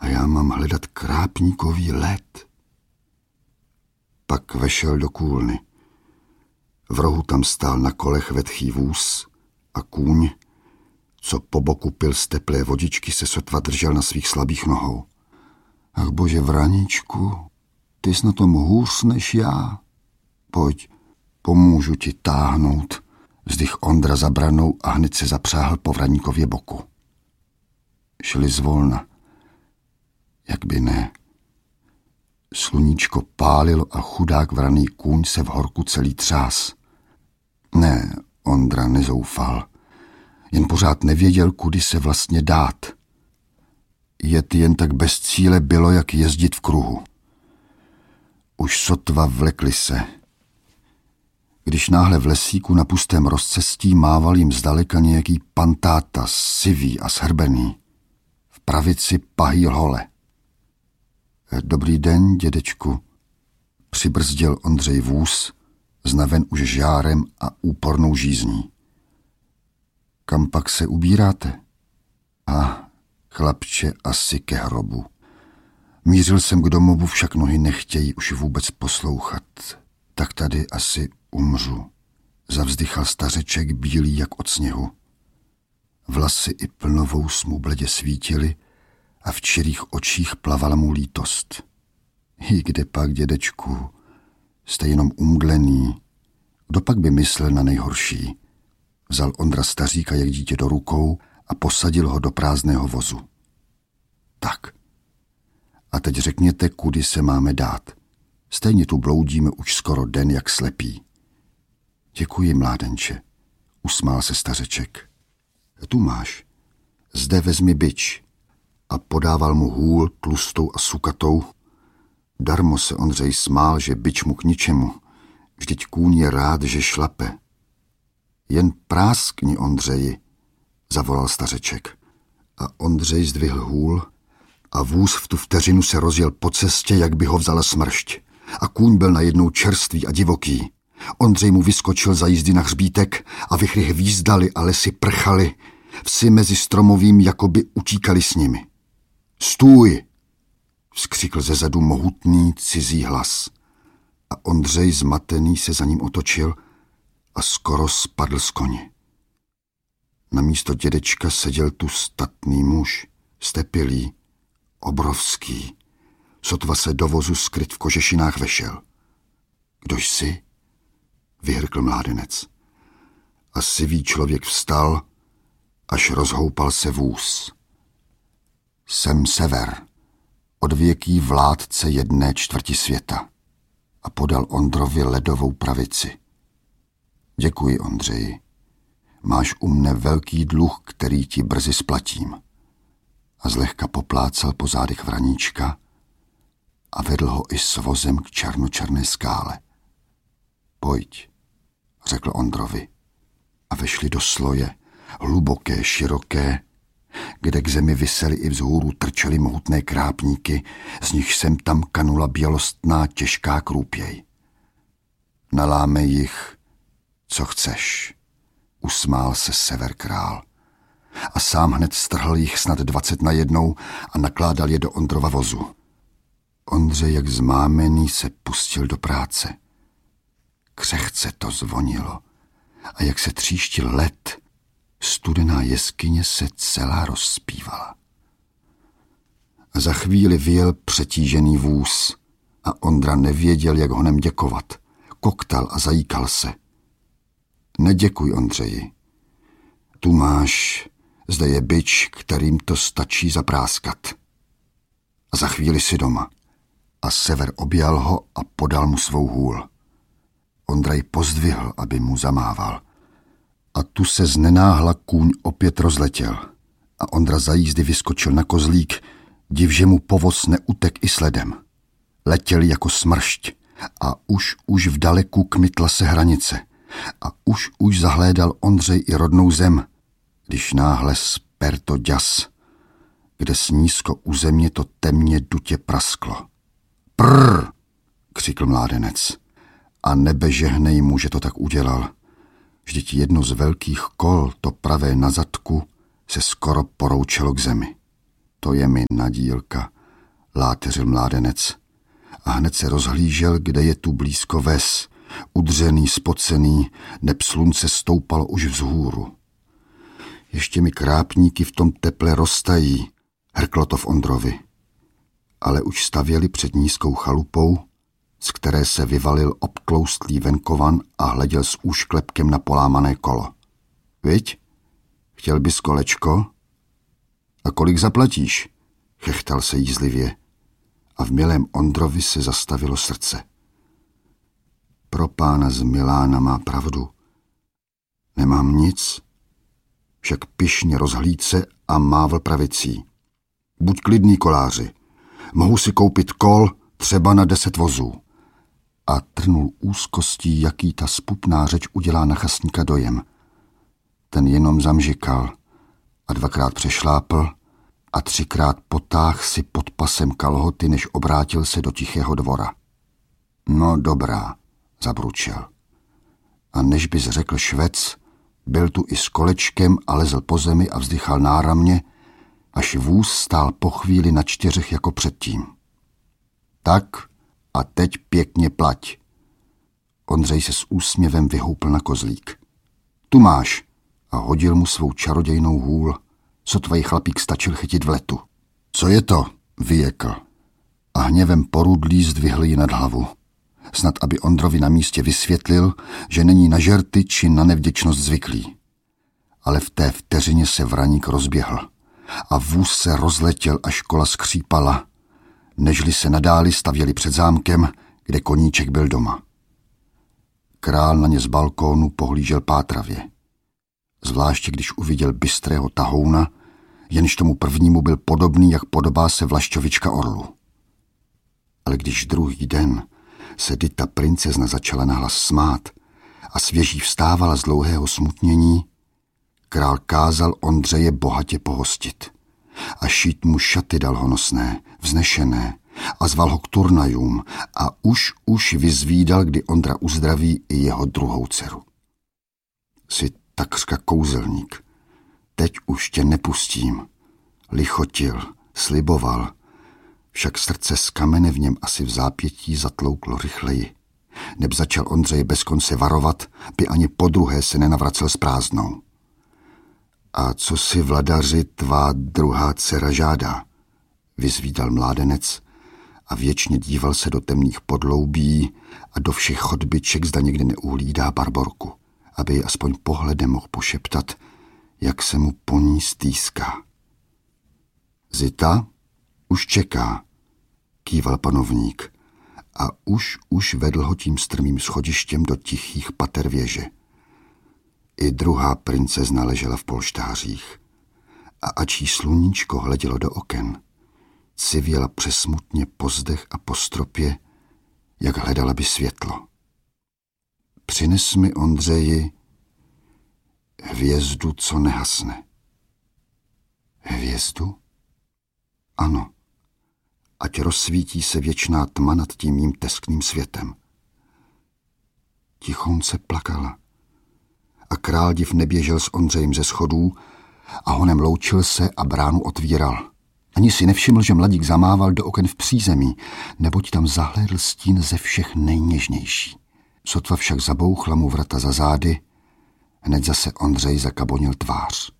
já mám hledat krápníkový led. Pak vešel do kůlny. V rohu tam stál na kolech vetchý vůz a kůň, co po boku pil z teplé vodičky, se sotva držel na svých slabých nohou. Ach bože, Vraníčku, ty jsi na tom hůř než já. Pojď, pomůžu ti táhnout, vzdych Ondra za branou a hned se zapřáhl po Vraníkově boku. Šli zvolna. Jak by ne. Sluníčko pálilo a chudák vraný kůň se v horku celý třás. Ne, Ondra nezoufal. Jen pořád nevěděl, kudy se vlastně dát. Jet jen tak bez cíle bylo, jak jezdit v kruhu. Už sotva vlekli se. Když náhle v lesíku na pustém rozcestí mával jim zdaleka nějaký pantáta, sivý a shrbený. V pravici pahýl hole. Dobrý den, dědečku, přibrzdil Ondřej vůz, znaven už žárem a úpornou žízní. Kam pak se ubíráte? A chlapče, asi ke hrobu. Mířil jsem k domovu, však nohy nechtějí už vůbec poslouchat. Tak tady asi umřu, zavzdychal stařeček bílý jak od sněhu. Vlasy i plnovous mu bledě svítily a v čirých očích plavala mu lítost. I kde pak, dědečku, jste jenom umdlený. Kdo pak by myslel na nejhorší? Vzal Ondra staříka jak dítě do rukou a posadil ho do prázdného vozu. Tak. A teď řekněte, kudy se máme dát. Stejně tu bloudíme už skoro den jak slepí. Děkuji, mládenče, usmál se stařeček. Tu máš. Zde vezmi bič. A podával mu hůl tlustou a sukatou. Darmo se Ondřej smál, že bič mu k ničemu. Vždyť kůň je rád, že šlape. Jen práskni, Ondřeji, zavolal stařeček. A Ondřej zdvihl hůl a vůz v tu vteřinu se rozjel po cestě, jak by ho vzala smršť. A kůň byl najednou čerstvý a divoký. Ondřej mu vyskočil za jízdy na hřbítek a vichry hvízdali a lesy prchaly. Vsi mezi stromovým jakoby utíkali s nimi. Stůj! Vzkřikl zezadu mohutný cizí hlas. A Ondřej zmatený se za ním otočil a skoro spadl z koně. Na místo dědečka seděl tu statný muž, stepilý, obrovský. Sotva se do vozu skryt v kožešinách vešel. Kdož jsi? Vyhrkl mládenec. A sivý člověk vstal, až rozhoupal se vůz. Jsem Sever, odvěký vládce 1/4 světa, a podal Ondrovi ledovou pravici. Děkuji, Ondřeji. Máš u mne velký dluh, který ti brzy splatím. A zlehka poplácal po zádech Vraníčka a vedl ho i s vozem k černočerné skále. Pojď, řekl Ondrovi. A vešli do sloje, hluboké, široké, kde k zemi visely i vzhůru trčely mohutné krápníky, z nich sem tam kanula bělostná těžká krůpěj. Naláme jich, co chceš, usmál se Sever král. A sám hned strhl jich snad 20 najednou a nakládal je do Ondrova vozu. Ondřej, jak zmámený, se pustil do práce. Křehce to zvonilo a jak se tříštil led, studená jeskyně se celá rozspívala. A za chvíli vyjel přetížený vůz a Ondra nevěděl, jak honem děkovat. Koktal a zajíkal se. Neděkuj, Ondřeji. Tu máš, zde je bič, kterým to stačí zapráskat. A za chvíli si doma. A Sever objal ho a podal mu svou hůl. Ondra pozdvihl, aby mu zamával. A tu se znenáhla kůň opět rozletěl. A Ondra za jízdy vyskočil na kozlík, div, že mu povoz neutek i sledem. Letěl jako smršť a už v daleku kmitla se hranice. A už zahlédal Ondřej i rodnou zem, když náhle sper to ďas, kde snízko u země to temně dutě prasklo. Prrr, křikl mládenec. A nebe žehnej mu, že to tak udělal. Vždyť jedno z velkých kol, to pravé na zadku, se skoro poroučelo k zemi. To je mi nadílka, láteřil mládenec. A hned se rozhlížel, kde je tu blízko ves, udřený, spocený, neb slunce stoupalo už vzhůru. Ještě mi krápníky v tom teple roztají, hrklo to v Ondrovi. Ale už stavěli před nízkou chalupou, z které se vyvalil obtloustlý venkovan a hleděl s úšklepkem na polámané kolo. Viď? Chtěl bys kolečko? A kolik zaplatíš? Chechtal se jízlivě. A v milém Ondrovi se zastavilo srdce. Pro pána z Milána má pravdu. Nemám nic, však pyšně rozhlídl se a mávl pravicí. Buď klidný, koláři. Mohu si koupit kol třeba na 10 vozů. A trnul úzkostí, jaký ta spupná řeč udělá na chasníka dojem. Ten jenom zamžikal a 2krát přešlápl a 3krát potáh si pod pasem kalhoty, než obrátil se do tichého dvora. No dobrá, zabručel. A než bys řekl švec, byl tu i s kolečkem a lezl po zemi a vzdychal náramně, až vůz stál po chvíli na 4 jako předtím. Tak a teď pěkně plať. Ondřej se s úsměvem vyhoupl na kozlík. Tu máš, a hodil mu svou čarodějnou hůl, co tvoj chlapík stačil chytit v letu. Co je to? Vyjekl. A hněvem porudlí zdvihl ji nad hlavu. Snad aby Ondrovi na místě vysvětlil, že není na žerty či na nevděčnost zvyklý. Ale v té vteřině se vraník rozběhl a vůz se rozletěl, až kola skřípala, nežli se nadáli stavěli před zámkem, kde koníček byl doma. Král na ně z balkónu pohlížel pátravě. Zvláště když uviděl bystrého tahouna, jenž tomu prvnímu byl podobný, jak podobá se vlašťovička orlu. Ale když druhý den se Dita princezna začala nahlas smát a svěží vstávala z dlouhého smutnění, král kázal Ondřeje bohatě pohostit a šít mu šaty dal honosné, vznešené a zval ho k turnajům a už vyzvídal, kdy Ondra uzdraví i jeho druhou dceru. Jsi takřka kouzelník, teď už tě nepustím, lichotil, sliboval, však srdce z kamene v něm asi v zápětí zatlouklo rychleji. Neb začal Ondřej bez konce varovat, by ani podruhé se nenavracel s prázdnou. A co si vladaři tvá druhá dcera žádá? Vyzvídal mládenec a věčně díval se do temných podloubí a do všech chodbiček, zda někde neuhlídá Barborku, aby ji aspoň pohledem mohl pošeptat, jak se mu po ní stýská. Zita už čeká, kýval panovník a už vedl ho tím strmým schodištěm do tichých pater věže. I druhá princezna ležela v polštářích a ač jí sluníčko hledělo do oken, civěla přesmutně po zdech a po stropě, jak hledala by světlo. Přines mi, Ondřeji, hvězdu, co nehasne. Hvězdu? Ano, ať rozsvítí se věčná tma nad tím mým teskným světem. Tichounce plakala a král div neběžel s Ondřejem ze schodů a honem loučil se a bránu otvíral. Ani si nevšiml, že mladík zamával do oken v přízemí, neboť tam zahlédl stín ze všech nejněžnější. Sotva však zabouchla mu vrata za zády, hned zase Ondřej zakabonil tvář.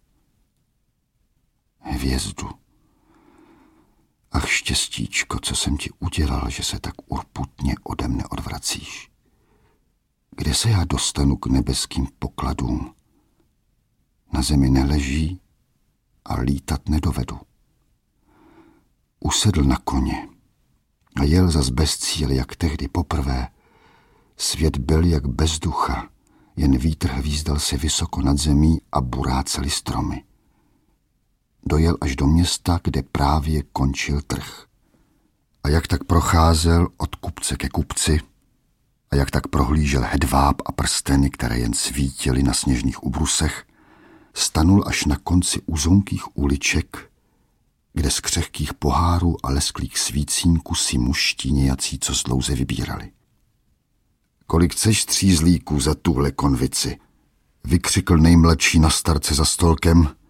Hvězdu. Ach, štěstíčko, co jsem ti udělal, že se tak urputně ode mne odvracíš. Kde se já dostanu k nebeským pokladům? Na zemi neleží a lítat nedovedu. Usedl na koně a jel zas bez cíle, jak tehdy poprvé. Svět byl jak bez ducha, jen vítr hvízdal se vysoko nad zemí a burácely stromy. Dojel až do města, kde právě končil trh. A jak tak procházel od kupce ke kupci, a jak tak prohlížel hedváb a prsteny, které jen svítily na sněžných ubrusech, stanul až na konci uzonkých uliček, kde z křehkých pohárů a lesklých svícínků si muští nějací, co z dlouze vybírali. Kolik chceš střízlíků za tuhle konvici? Vykřikl nejmladší na starce za stolkem,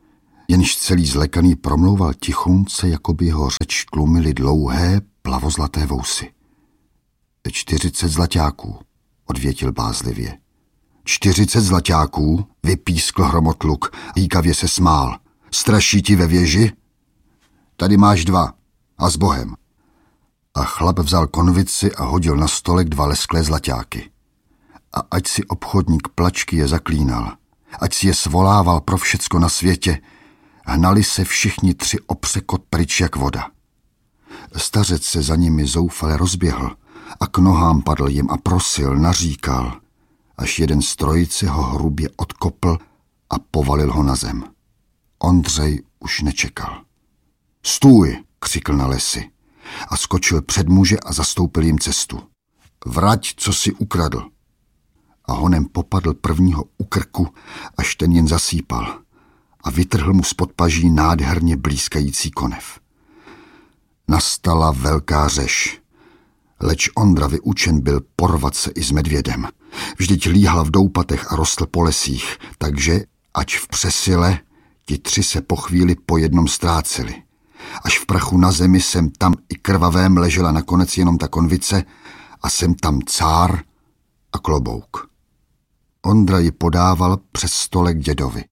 jenž celý zlekaný promlouval tichonce, jako by jeho řeč tlumily dlouhé, plavozlaté vousy. 40 zlaťáků, odvětil bázlivě. 40 zlaťáků, vypískl hromotluk, jíkavě se smál. Straší ti ve věži? Tady máš 2 a s Bohem. A chlap vzal konvici a hodil na stolek 2 lesklé zlaťáky. A ať si obchodník plačky je zaklínal, ať si je svolával pro všecko na světě, hnali se všichni 3 o překot pryč jak voda. Stařec se za nimi zoufale rozběhl a k nohám padl jim a prosil, naříkal, až jeden z trojice ho hrubě odkopl a povalil ho na zem. Ondřej už nečekal. Stůj, křikl na lesy a skočil před muže a zastoupil jim cestu. Vrať, co si ukradl. A honem popadl prvního u krku, až ten jen zasýpal a vytrhl mu spod paží nádherně blýskající konev. Nastala velká řeš, leč Ondra vyučen byl porvat se i s medvědem. Vždyť líhal v doupatech a rostl po lesích, takže, ač v přesile, ti 3 se po chvíli po jednom ztráceli. Až v prachu na zemi sem tam i krvavém ležela nakonec jenom ta konvice a sem tam cár a klobouk. Ondra ji podával přes stolek dědovi.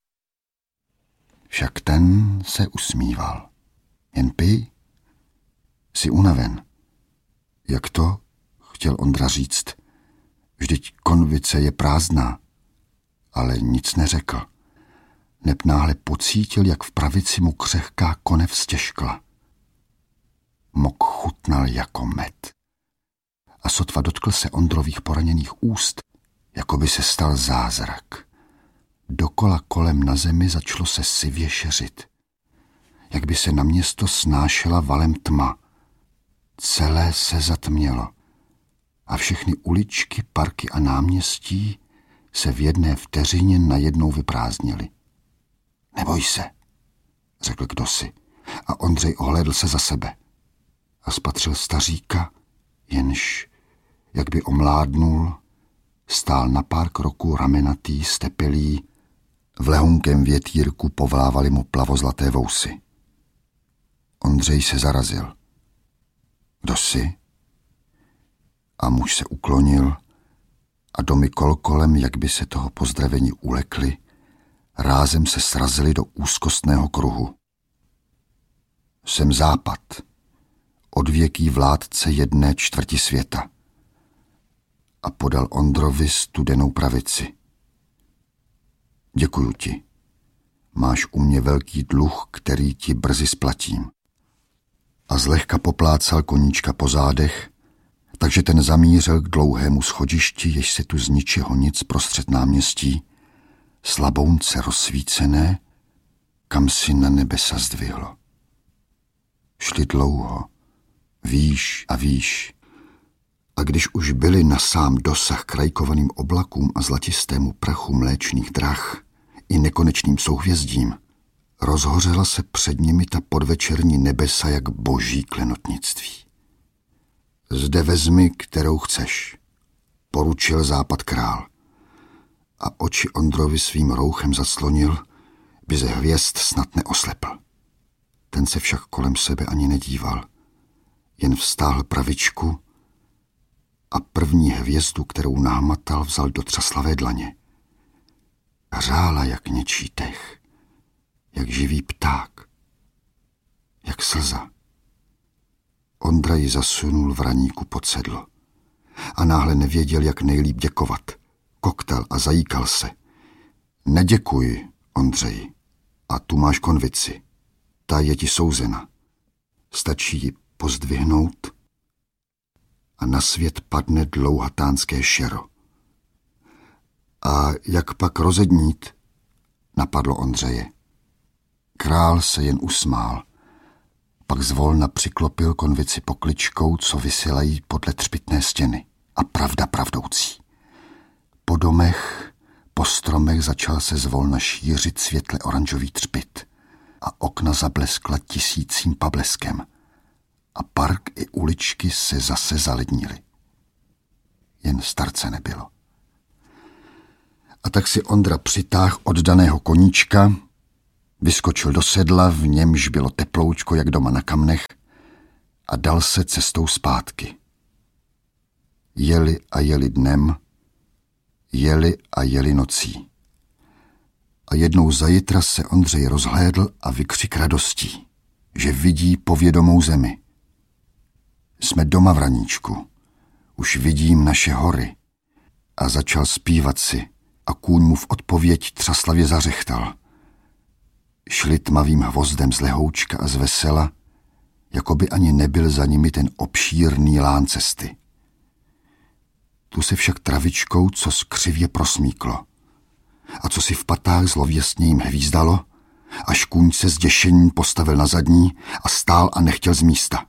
Však ten se usmíval. Jen pij, jsi unaven. Jak to? Chtěl Ondra říct. Vždyť konvice je prázdná. Ale nic neřekl. Neb náhle pocítil, jak v pravici mu křehká konev stěžkla. Mok chutnal jako med. A sotva dotkl se Ondrových poraněných úst, jako by se stal zázrak. Dokola kolem na zemi začalo se sivě šeřit. Jak by se na město snášela valem tma. Celé se zatmělo a všechny uličky, parky a náměstí se v jedné vteřině najednou vyprázdnily. Neboj se, řekl kdosi a Ondřej ohlédl se za sebe a spatřil staříka, jenž, jak by omládnul, stál na pár kroků ramenatý, stepelý, v lehunkém větírku povlávaly mu plavozlaté vousy. Ondřej se zarazil. Kdo jsi? A muž se uklonil a domy kolem, jak by se toho pozdravení ulekly, rázem se srazily do úzkostného kruhu. Jsem Západ, odvěký vládce 1/4 světa. A podal Ondrovi studenou pravici. Děkuju ti. Máš u mě velký dluh, který ti brzy splatím. A zlehka poplácal koníčka po zádech, takže ten zamířil k dlouhému schodišti, jež se tu z ničeho nic prostřed náměstí, slabounce rozsvícené, kam si na nebesa zdvihlo. Šli dlouho, výš a výš, a když už byli na sám dosah krajkovaným oblakům a zlatistému prachu mléčných drah i nekonečným souhvězdím, rozhořela se před nimi ta podvečerní nebesa jak boží klenotnictví. Zde vezmi, kterou chceš, poručil Západ král. A oči Ondrovi svým rouchem zaslonil, by ze hvězd snad neoslepl. Ten se však kolem sebe ani nedíval, jen vztáhl pravičku a první hvězdu, kterou námatal, vzal do třaslavé dlaně. Hřála jak něčí dech, jak živý pták, jak slza. Ondra ji zasunul v raníku pod sedlo a náhle nevěděl, jak nejlíp děkovat. Koktal a zajíkal se. Neděkuj, Ondřeji, a tu máš konvici. Ta je ti souzena. Stačí ji pozdvihnout a na svět padne dlouhatánské šero. A jak pak rozednít? Napadlo Ondřeje. Král se jen usmál. Pak zvolna přiklopil konvici pokličkou, co vysílají podle třpytné stěny. A pravda pravdoucí. Po domech, po stromech začal se zvolna šířit světle oranžový třpyt a okna zableskla tisícím pableskem a park i uličky se zase zalednily. Jen starce nebylo. A tak si Ondra přitáhl oddaného koníčka, Vyskočil do sedla, v němž bylo teploučko jak doma na kamnech, a dal se cestou zpátky. Jeli a jeli dnem, jeli a jeli nocí. A jednou zajitra se Ondřej rozhlédl a vykřik radostí, že vidí povědomou zemi. Jsme doma, Vraníčku, už vidím naše hory. A začal zpívat si a kůň mu v odpověď třaslavě zařechtal. Šli tmavým hvozdem z lehoučka a z vesela, jako by ani nebyl za nimi ten obšírný lán cesty. Tu se však travičkou co skřivě prosmíklo a co si v patách zlověstně jim hvízdalo, až kůň se zděšením postavil na zadní a stál a nechtěl z místa.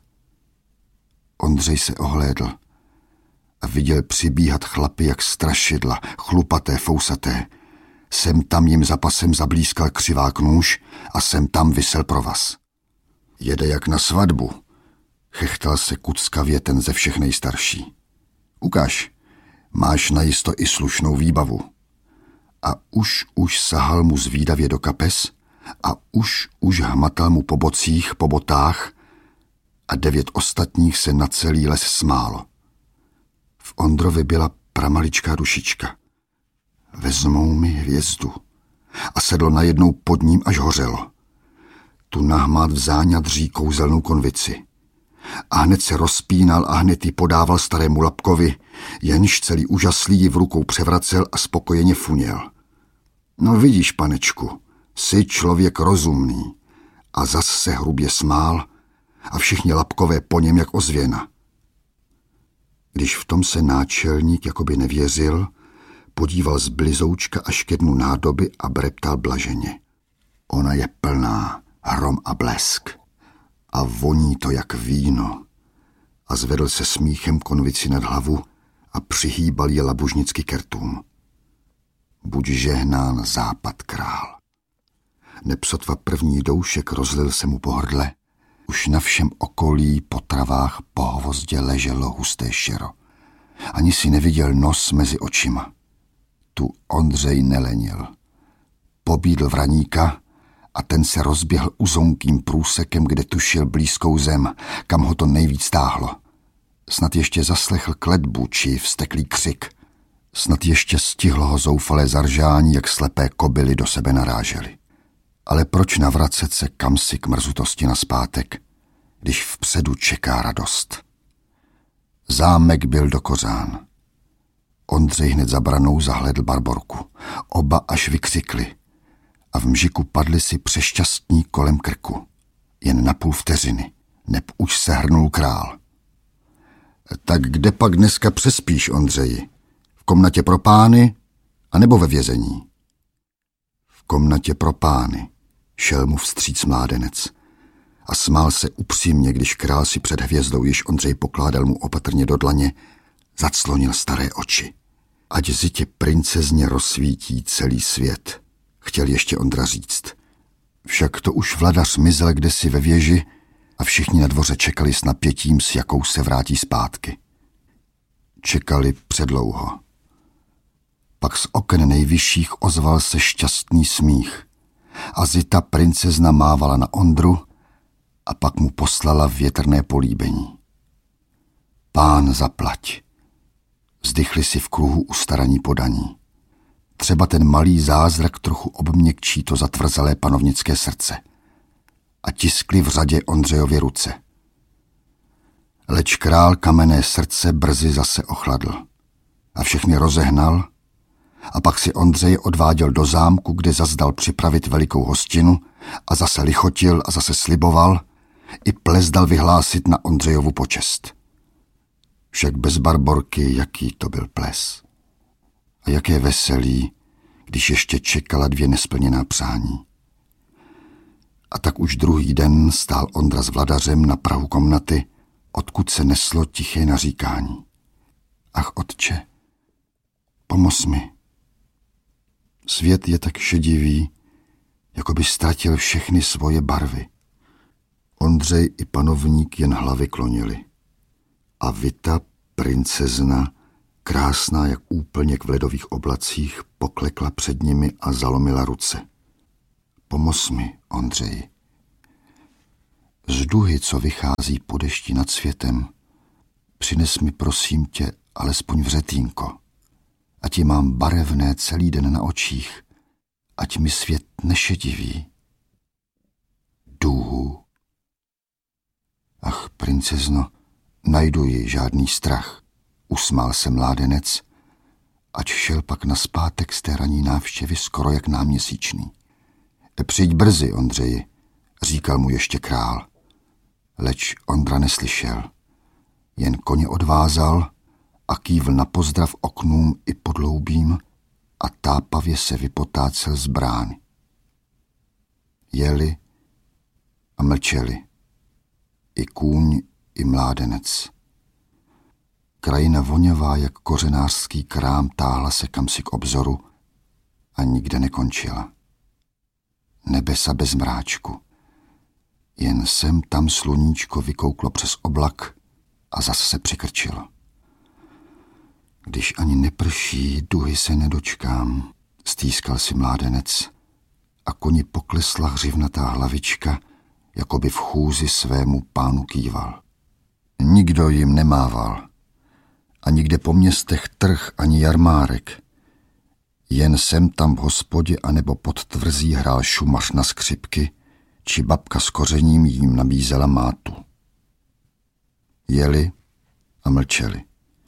Ondřej se ohlédl a viděl přibíhat chlapy jak strašidla, chlupaté, fousaté. Sem tam jim za pasem zablízkal křivák nůž a sem tam visel provaz. Jede jak na svatbu, chechtal se kuckavě ten ze všech nejstarší. Ukaž, máš najisto i slušnou výbavu. A už sahal mu zvídavě do kapes a už hmatal mu po bocích, po botách a 9 ostatních se na celý les smálo. V Ondrovi byla pramaličká dušička. Vezmou mi hvězdu. A sedlo najednou pod ním, až hořelo. Tu nahmát v záňadří kouzelnou konvici. A hned se rozpínal a hned ji podával starému Lapkovi, jenž celý úžaslý ji v rukou převracel a spokojeně funěl. No vidíš, panečku, jsi člověk rozumný. A zas se hrubě smál a všichni Lapkové po něm jak ozvěna. Když v tom se náčelník jakoby nevěřil, podíval z blizoučka až ke dnu nádoby a breptal blaženě. Ona je plná, hrom a blesk. A voní to jak víno. A zvedl se smíchem konvici nad hlavu a přihýbal je labužnicky k rtům. Buď žehnán západ král. Neb sotva první doušek rozlil se mu po hrdle. Už na všem okolí po travách po hvozdě leželo husté šero. Ani si neviděl nos mezi očima. Tu Ondřej nelenil. Pobídl Vraníka a ten se rozběhl uzonkým průsekem, kde tušil blízkou zem, kam ho to nejvíc táhlo. Snad ještě zaslechl kletbu či vzteklý křik. Snad ještě stihlo ho zoufalé zaržání, jak slepé kobily do sebe narážely. Ale proč navracet se kamsi k mrzutosti nazpátek, když vpředu čeká radost? Zámek byl dokořán. Ondřej hned za branou zahledl Barborku. Oba až vykřikli a v mžiku padli si přešťastní kolem krku. Jen na půl vteřiny, neb už se hrnul král. Tak kde pak dneska přespíš, Ondřeji? V komnatě pro pány, anebo ve vězení? V komnatě pro pány, šel mu vstříc mládenec a smál se upřímně, když král si před hvězdou, již Ondřej pokládal mu opatrně do dlaně, zaclonil staré oči. Ať zitě princezně rozsvítí celý svět, chtěl ještě Ondra říct. Však to už vladař mizel kdesi ve věži a všichni na dvoře čekali s napětím, s jakou se vrátí zpátky. Čekali předlouho. Pak z oken nejvyšších ozval se šťastný smích a zita princezna mávala na Ondru a pak mu poslala větrné políbení. Pán zaplať. Vzdychli si v kruhu ustaraní podaní. Třeba ten malý zázrak trochu obměkčí to zatvrzelé panovnické srdce. A tiskli v řadě Ondřejově ruce. Leč král kamenné srdce brzy zase ochladl. A všechny rozehnal a pak si Ondřej odváděl do zámku, kde zas dal připravit velikou hostinu a zase lichotil a zase sliboval i ples dal vyhlásit na Ondřejovu počest. Však bez Barborky jaký to byl ples. A jaké veselí, když ještě čekala 2 nesplněná přání. A tak už druhý den stál Ondra s vladařem na prahu komnaty, odkud se neslo tiché naříkání. Ach, otče, pomoz mi. Svět je tak šedivý, jako by ztratil všechny svoje barvy. Ondřej i panovník jen hlavy klonili. A Vita, princezna, krásná jak úplněk v ledových oblacích, poklekla před nimi a zalomila ruce. Pomoz mi, Ondřeji. Z duhy, co vychází po dešti nad světem, přines mi, prosím tě, alespoň vřetínko. Ať ji mám barevné celý den na očích, ať mi svět nešediví. Důhu. Ach, princezno, najdu ji žádný strach, usmál se mládenec, ač šel pak nazpátek z té ranní návštěvy skoro jak náměsíčný. Přijď brzy, Ondřeji, říkal mu ještě král. Leč Ondra neslyšel. Jen koně odvázal a kývl na pozdrav oknům i podloubím a tápavě se vypotácel z brány. Jeli a mlčeli. I kůň, i mládenec. Krajina voňavá jak kořenářský krám táhla se kamsi k obzoru a nikde nekončila. Nebesa bez mráčku. Jen sem tam sluníčko vykouklo přes oblak a zas se přikrčilo. Když ani neprší, duhy se nedočkám, stýskal si mládenec a koni poklesla hřivnatá hlavička, jako by v chůzi svému pánu kýval. Nikdo jim nemával. A nikde po městech trh ani jarmárek. Jen sem tam v hospodě anebo pod tvrzí hrál šumař na skřipky, či babka s kořením jim nabízela mátu. Jeli a mlčeli.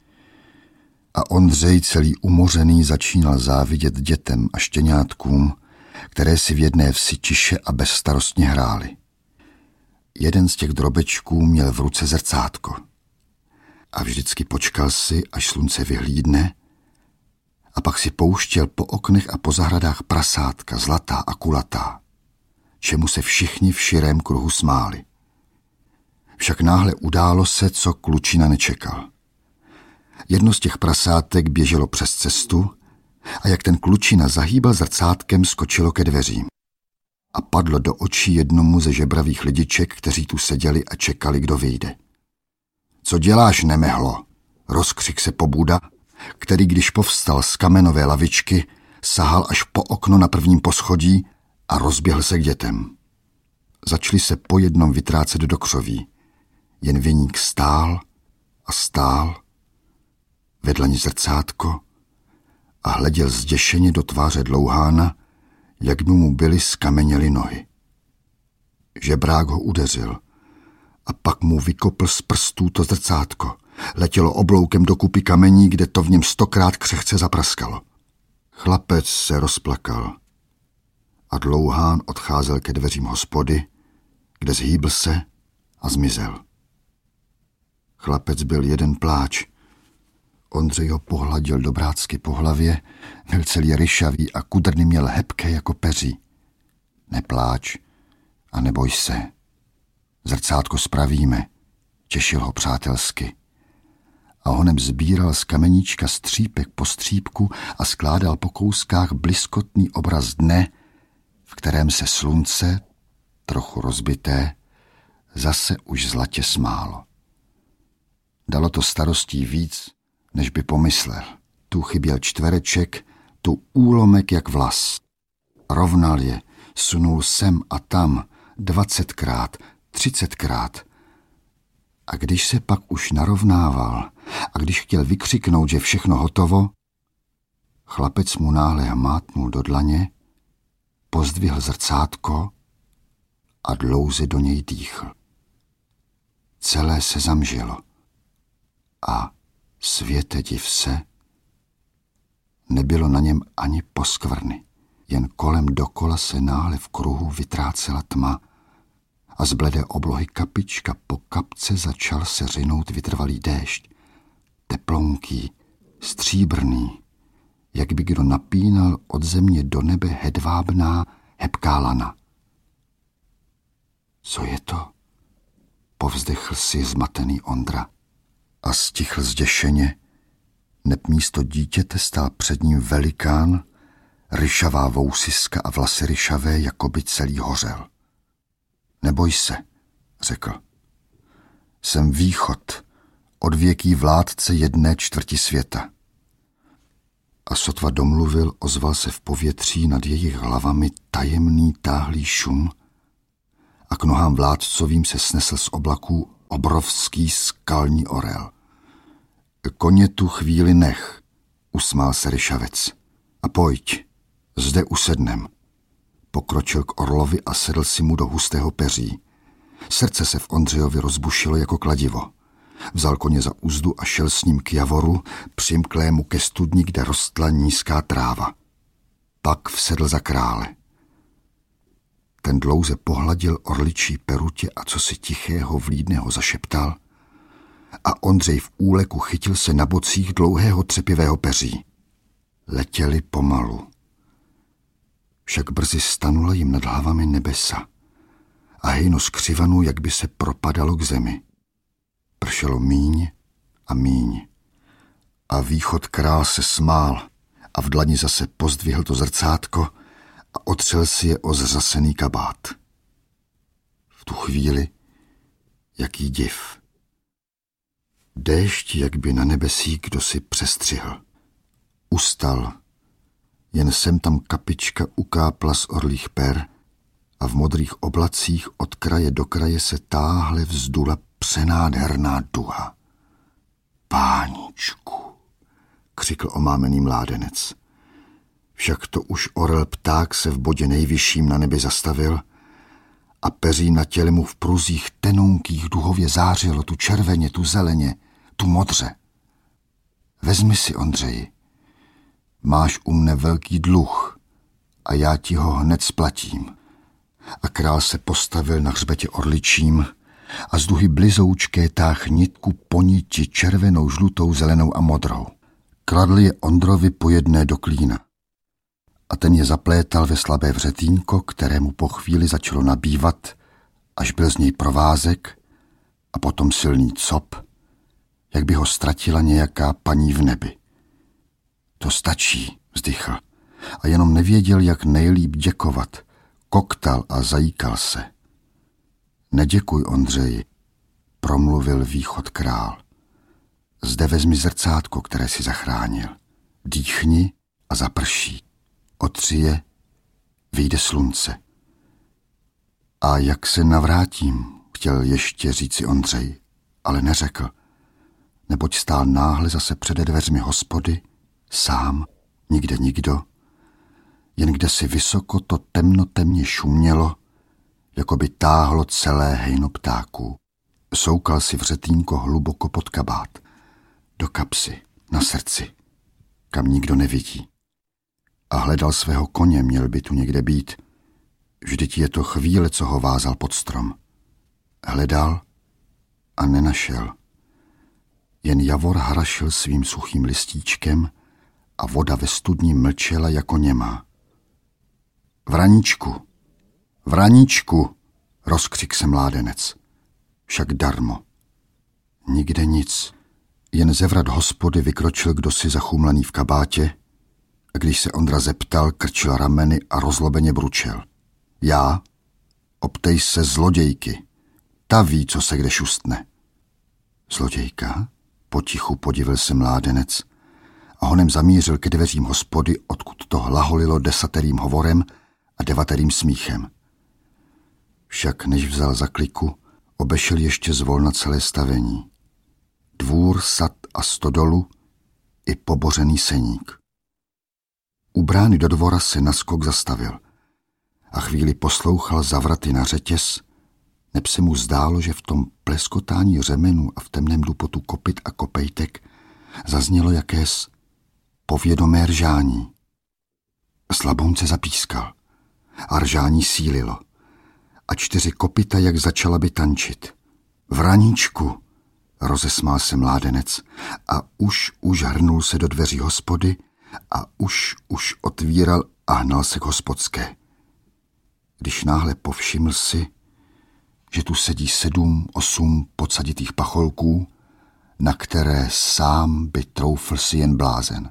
A Ondřej celý umořený začínal závidět dětem a štěňátkům, které si v jedné vsi tiše a bezstarostně hrály. Jeden z těch drobečků měl v ruce zrcátko. A vždycky počkal si, až slunce vyhlídne, a pak si pouštěl po oknech a po zahradách prasátka, zlatá a kulatá, čemu se všichni v širém kruhu smáli. Však náhle událo se, co klučina nečekal. Jedno z těch prasátek běželo přes cestu a jak ten klučina zahýbal zrcátkem, skočilo ke dveřím. A padlo do očí jednomu ze žebravých lidiček, kteří tu seděli a čekali, kdo vyjde. Co děláš, nemehlo? Rozkřik se Pobuda, který, když povstal z kamenové lavičky, sahal až po okno na prvním poschodí a rozběhl se k dětem. Začali se po jednom vytrácet do křoví. Jen viník stál a stál, vedle ní zrcátko a hleděl zděšeně do tváře dlouhána, jak by mu byly skameněly nohy. Žebrák ho udeřil a pak mu vykopl z prstů to zrcátko. Letělo obloukem do kupy kamení, kde to v něm 100krát křehce zapraskalo. Chlapec se rozplakal a dlouhán odcházel ke dveřím hospody, kde zhýbl se a zmizel. Chlapec byl jeden pláč. Ondřej ho pohladil dobrácky po hlavě, byl celý ryšavý a kudrny měl hebké jako peří. Nepláč a neboj se. Zrcátko spravíme, těšil ho přátelsky. A honem sbíral z kameníčka střípek po střípku a skládal po kouskách bliskotný obraz dne, v kterém se slunce, trochu rozbité, zase už zlatě smálo. Dalo to starostí víc, než by pomyslel. Tu chyběl čtvereček, tu úlomek jak vlas. Rovnal je, sunul sem a tam 20krát, 30krát. A když se pak už narovnával a když chtěl vykřiknout, že všechno hotovo, chlapec mu náhle hmátnul do dlaně, pozdvihl zrcátko a dlouze do něj dýchl. Celé se zamžilo a světe div se, nebylo na něm ani poskvrny, jen kolem dokola se náhle v kruhu vytrácela tma a z bledé oblohy kapička po kapce začal se řinout vytrvalý déšť, teplonký, stříbrný, jak by kdo napínal od země do nebe hedvábná, hebká lana. Co je to? Povzdechl si zmatený Ondra a stichl zděšeně, neb místo dítěte stál před ním velikán, ryšavá vousiska a vlasy ryšavé, jako by celý hořel. Neboj se, řekl. Jsem východ, odvěký vládce 1/4 světa. A sotva domluvil, ozval se v povětří nad jejich hlavami tajemný táhlý šum a k nohám vládcovým se snesl z oblaků obrovský skalní orel. Koně tu chvíli nech, usmál se ryšavec. A pojď, zde usednem. Pokročil k orlovi a sedl si mu do hustého peří. Srdce se v Ondřejovi rozbušilo jako kladivo. Vzal koně za uzdu a šel s ním k javoru, přimklému ke studni, kde rostla nízká tráva. Pak vsedl za krále. Ten dlouze pohladil orličí perutě a cosi tichého vlídného zašeptal a Ondřej v úleku chytil se na bocích dlouhého třepivého peří. Letěli pomalu. Však brzy stanula jim nad hlavami nebesa a hejno skřivanu, jak by se propadalo k zemi. Pršelo míň a míň. A východ král se smál a v dlani zase pozdvihl to zrcátko a otřel si je o zřasený kabát. V tu chvíli, jaký div. Déšť, jak by na nebesí kdosi přestřihl. Ustal, jen sem tam kapička ukápla z orlých per a v modrých oblacích od kraje do kraje se táhle vzdula přenádherná duha. Páničku, křikl omámený mládenec. Však to už orel pták se v bodě nejvyšším na nebi zastavil a peří na těle mu v pruzích tenunkých duhově zářilo tu červeně, tu zeleně, tu modře. Vezmi si, Ondřeji, máš u mne velký dluh a já ti ho hned splatím. A král se postavil na hřbetě orličím a z duhy blizoučké táh nitku po niti červenou, žlutou, zelenou a modrou. Kladl je Ondrovi po jedné do klína. A ten je zaplétal ve slabé vřetínko, kterému po chvíli začalo nabývat, až byl z něj provázek a potom silný cop, jak by ho ztratila nějaká paní v nebi. To stačí, vzdychl, a jenom nevěděl, jak nejlíp děkovat. Koktal a zajíkal se. Neděkuj, Ondřeji, promluvil východ král. Zde vezmi zrcátko, které si zachránil. Dýchni a zaprší. Otři je, vyjde slunce. A jak se navrátím, chtěl ještě říci Ondřej, ale neřekl, neboť stál náhle zase přede dveřmi hospody, sám, nikde nikdo, jen kde si vysoko to temnotemně šumělo, jako by táhlo celé hejno ptáků. Soukal si vřetínko hluboko pod kabát, do kapsy, na srdci, kam nikdo nevidí. A hledal svého koně, měl by tu někde být. Vždyť je to chvíle, co ho vázal pod strom. Hledal a nenašel. Jen javor hrašil svým suchým listíčkem a voda ve studni mlčela jako němá. Vraníčku, vraníčku, rozkřik se mládenec. Však darmo. Nikde nic. Jen ze vrat hospody vykročil kdosi zachumlaný v kabátě a když se Ondra zeptal, krčil rameny a rozlobeně bručel. Já? Optej se zlodějky. Ta ví, co se kde šustne. Zlodějka? Potichu podivil se mládenec a honem zamířil ke dveřím hospody, odkud to hlaholilo 10. hovorem a 9. smíchem. Však než vzal za kliku, obešel ještě zvolna celé stavení. Dvůr, sad a stodolu i pobořený seník. U brány do dvora se naskok zastavil a chvíli poslouchal za vraty na řetěz, neb se mu zdálo, že v tom pleskotání řemenů a v temném dupotu kopyt a kopejtek zaznělo jakés povědomé ržání. Slabounce zapískal a ržání sílilo a 4 kopyta jak začala by tančit. Vraníčku, rozesmál se mládenec a už hrnul se do dveří hospody a už otvíral a hnal se k hospodské. Když náhle povšiml si, že tu sedí 7, 8 podsaditých pacholků, na které sám by troufl si jen blázen.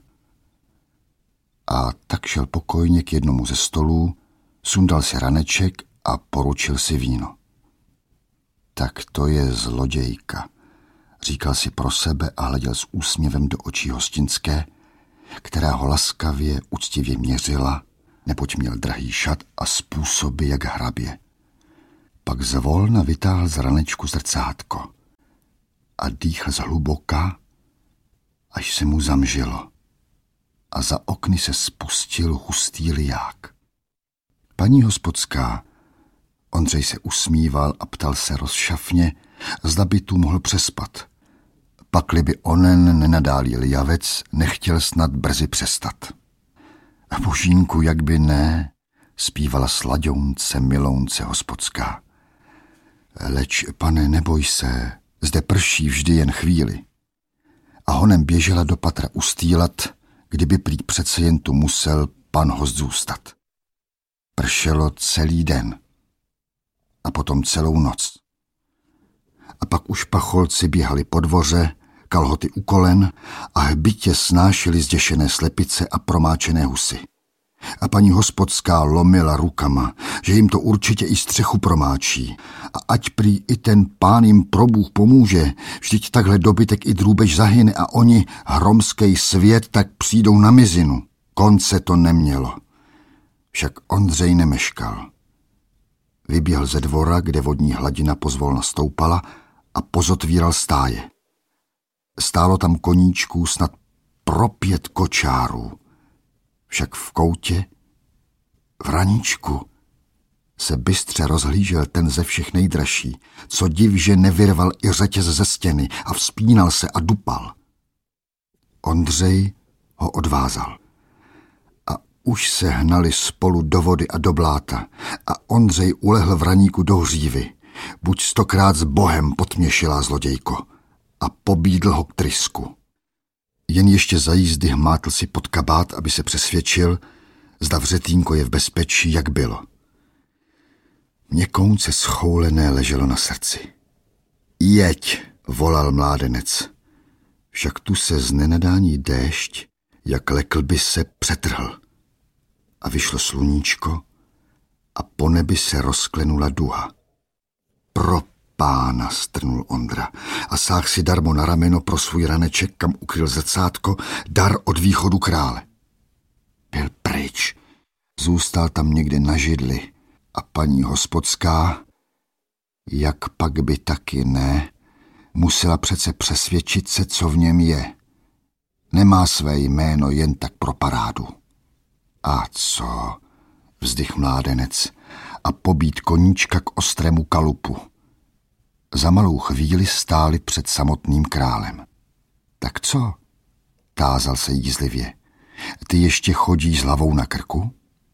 A tak šel pokojně k jednomu ze stolů, sundal si raneček a poručil si víno. Tak to je zlodějka, říkal si pro sebe a hleděl s úsměvem do očí hostinské, která ho laskavě, uctivě měřila, neboť měl drahý šat a způsoby, jak hrabě. Pak zvolna vytáhl z ranečku zrcátko a dýchl zhluboka, až se mu zamžilo a za okny se spustil hustý liják. Paní hospodská, Ondřej se usmíval a ptal se rozšafně, zda by tu mohl přespat. Pakli by onen nenadálý lijavec nechtěl snad brzy přestat. A božínku, jak by ne, zpívala slaďounce, milounce hospodská. Leč, pane, neboj se, zde prší vždy jen chvíli. A honem běžela do patra ustýlat, kdyby prý přece jen tu musel pan host zůstat. Pršelo celý den a potom celou noc. A pak už pacholci běhali po dvoře, kalhoty u kolen a hbitě snášeli zděšené slepice a promáčené husy. A paní hospodská lomila rukama, že jim to určitě i střechu promáčí. A ať prý i ten pán jim probůh pomůže, vždyť takhle dobytek i drůbež zahyne a oni, hromskej svět, tak přijdou na mizinu. Konce to nemělo. Však Ondřej nemeškal. Vyběhl ze dvora, kde vodní hladina pozvolna stoupala a pozotvíral stáje. Stálo tam koníčků snad pro 5 kočárů. Však v koutě, v raníčku, se bystře rozhlížel ten ze všech nejdražší, co div, že nevyrval i řetěz ze stěny a vzpínal se a dupal. Ondřej ho odvázal. A už se hnali spolu do vody a do bláta a Ondřej ulehl v raníku do hřívy. Buď 100krát s Bohem, potměšilá zlodějko, a pobídl ho k trysku. Jen ještě za jízdy hmátl si pod kabát, aby se přesvědčil, zda vřetínko je v bezpečí, jak bylo. Měkounce schoulené leželo na srdci. Jeď, volal mládenec. Však tu se z nenadání déšť, jak lekl by se, přetrhl. A vyšlo sluníčko a po nebi se rozklenula duha. Pro pána, strnul Ondra a sáhl si darmo na rameno pro svůj raneček, kam ukryl zrcátko, dar od východu krále. Byl pryč, zůstal tam někde na židli a paní hospodská, jak pak by taky ne, musela přece přesvědčit se, co v něm je. Nemá své jméno jen tak pro parádu. A co, vzdych mládenec a pobít koníčka k ostrému kalupu. Za malou chvíli stáli před samotným králem. Tak co? Tázal se jízlivě. Ty ještě chodíš s hlavou na krku?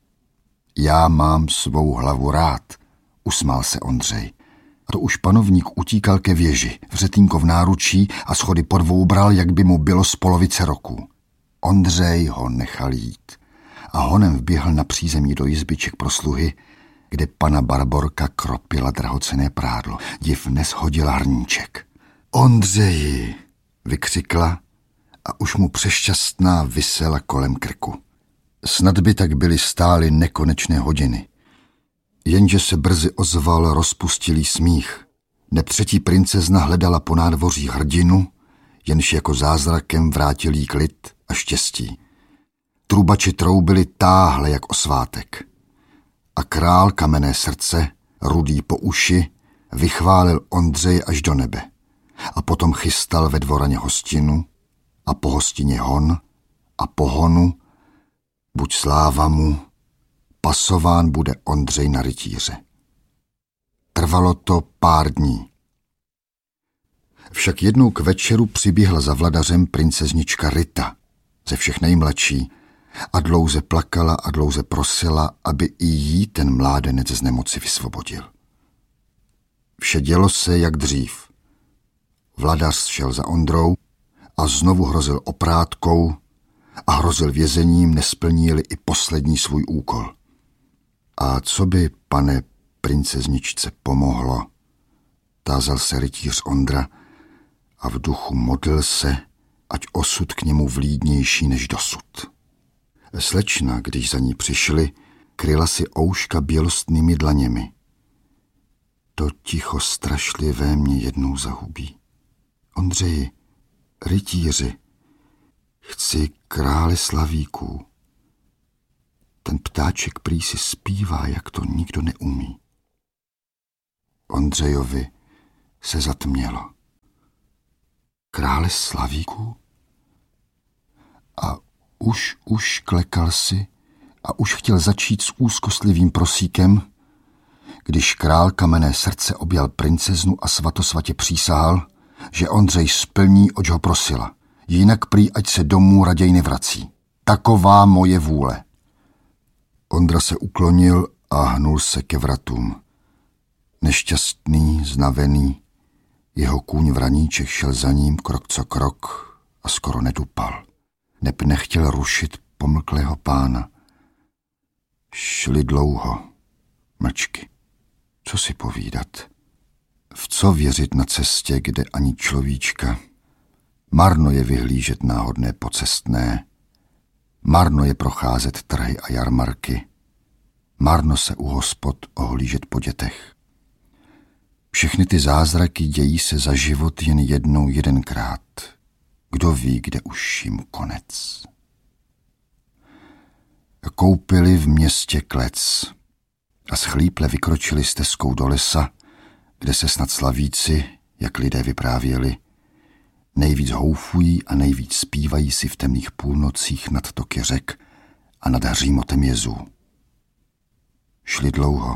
Já mám svou hlavu rád, usmál se Ondřej. A to už panovník utíkal ke věži, vřetínko v náručí a schody po 2 bral, jak by mu bylo z polovice roku. Ondřej ho nechal jít a honem vběhl na přízemí do izbiček pro sluhy, kde pana Barborka kropila drahocenné prádlo. Div neshodila hrníček. Ondřeji, vykřikla a už mu přešťastná visela kolem krku. Snad by tak byly stály nekonečné hodiny. Jenže se brzy ozval rozpustilý smích. Neb 3. princezna hledala po nádvoří hrdinu, jenž jako zázrakem vrátil jí klid a štěstí. Trubači troubili táhle jak o svátek. A král kamenné srdce, rudý po uši, vychválil Ondřeje až do nebe. A potom chystal ve dvoraně hostinu a po hostině hon a po honu, buď sláva mu, pasován bude Ondřej na rytíře. Trvalo to pár dní. Však jednou k večeru přiběhla za vladařem princeznička Rita, ze všech nejmladší, a dlouze plakala a dlouze prosila, aby i jí ten mládenec z nemoci vysvobodil. Vše dělo se jak dřív. Vladař šel za Ondrou a znovu hrozil oprátkou a hrozil vězením, nesplní-li i poslední svůj úkol. A co by, pane princezničce, pomohlo? Tázal se rytíř Ondra a v duchu modlil se, ať osud k němu vlídnější než dosud. Slečna, když za ní přišli, kryla si ouška bělostnými dlaněmi. To ticho strašlivé mě jednou zahubí. Ondřeji, rytíři, Chci krále slavíků. Ten ptáček prý si zpívá, jak to nikdo neumí. Ondřejovi se zatmělo. Krále slavíků? A už klekal si a už chtěl začít s úzkostlivým prosíkem, když král Kamenné srdce objal princeznu a svatosvatě přísahal, že Ondřej splní, oč ho prosila. Jinak prý, ať se domů raději nevrací. Taková moje vůle. Ondra se uklonil a hnul se ke vratům. Nešťastný, znavený, jeho kůň Vraníček šel za ním krok co krok a skoro nedupal. Neb nechtěl rušit pomlklého pána. Šli dlouho, mlčky. Co si povídat? V co věřit na cestě, kde ani človíčka? Marno je vyhlížet náhodné pocestné. Marno je procházet trhy a jarmarky. Marno se u hospod ohlížet po dětech. Všechny ty zázraky dějí se za život jen jednou, jedenkrát. Kdo ví, kde už jim konec. Koupili v městě klec a schlíple vykročili stezkou do lesa, kde se snad slavíci, jak lidé vyprávěli, nejvíc houfují a nejvíc zpívají si v temných půlnocích nad toky řek a nad hřímotem jezů. Šli dlouho.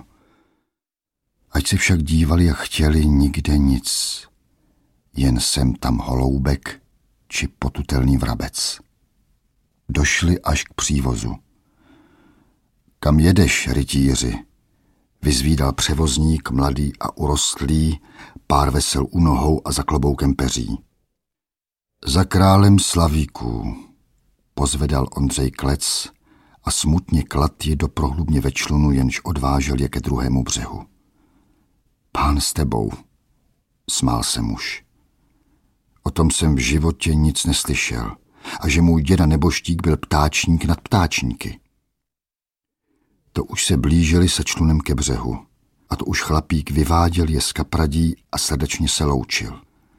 Ať se však dívali a chtěli, nikde nic. Jen sem tam holoubek či potutelný vrabec. Došli až k přívozu. Kam jedeš, rytíři? Vyzvídal převozník, mladý a urostlý, pár vesel u nohou a za kloboukem peří. Za králem slavíků, pozvedal Ondřej klec a smutně klad je do prohlubně ve člunu, jenž odvážel je ke druhému břehu. Pán s tebou, smál se muž. O tom jsem v životě nic neslyšel a že můj děda neboštík byl ptáčník nad ptáčníky. To už se blížili se člunem ke břehu a to už chlapík vyváděl je z kapradí a srdečně se loučil.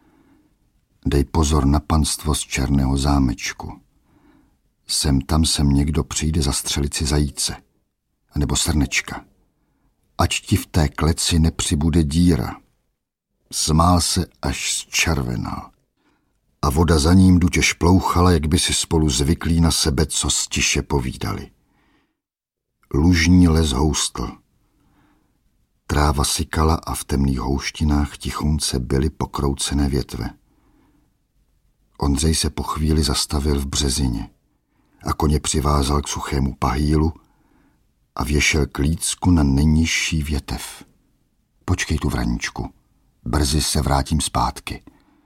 Dej pozor na panstvo z černého zámečku. Sem tam sem někdo přijde zastřelit si zajíce, anebo srnečka. Ať ti v té kleci nepřibude díra. Smál se, až zčervenal. A voda za ním dutě šplouchala, jak by si spolu zvyklí na sebe, co stiše povídali. Lužní les houstl. Tráva sykala a v temných houštinách tichunce byly pokroucené větve. Ondřej se po chvíli zastavil v březině a koně přivázal k suchému pahýlu a věšel klícku na nejnižší větev. Počkej tu, Vraníčku, brzy se vrátím zpátky.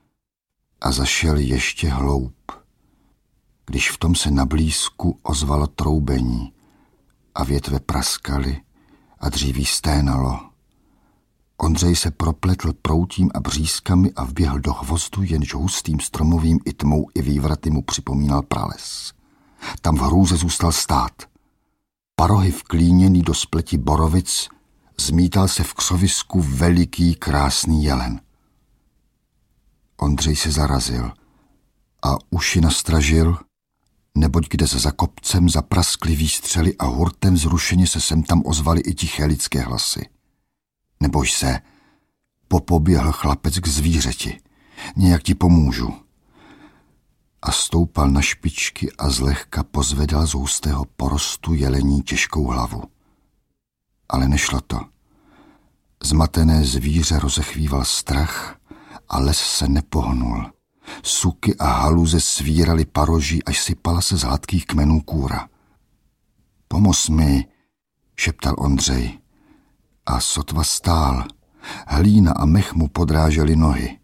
A zašel ještě hloub, když v tom se na blízku ozvalo troubení a větve praskaly a dříví sténalo. Ondřej se propletl proutím a břízkami a vběhl do hvozdu, jenž hustým stromovým i tmou i vývraty mu připomínal prales. Tam v hrůze zůstal stát. Parohy vklíněný do spleti borovic zmítal se v křovisku veliký krásný jelen. Ondřej se zarazil a uši nastražil, neboť kde za kopcem zapraskly výstřely a hurtem zrušeně se sem tam ozvaly i tiché lidské hlasy. Neboj se, popoběhl chlapec k zvířeti, nějak ti pomůžu. A stoupal na špičky a zlehka pozvedal z hustého porostu jelení těžkou hlavu. Ale nešlo to. Zmatené zvíře rozechvíval strach a les se nepohnul. Suky a haluze svíraly paroží, až sypala se z hladkých kmenů kůra. Pomoz mi, šeptal Ondřej. A sotva stál. Hlína a mech mu podrážely nohy.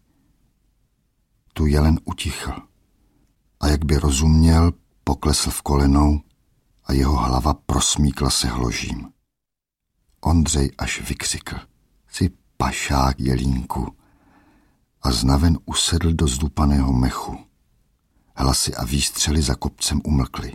Tu jelen utichl. A jak by rozuměl, poklesl v kolenou a jeho hlava prosmíkla se hložím. Ondřej až vykřikl. Jsi pašák, jelínku. A znaven usedl do zdupaného mechu. Hlasy a výstřely za kopcem umlkly.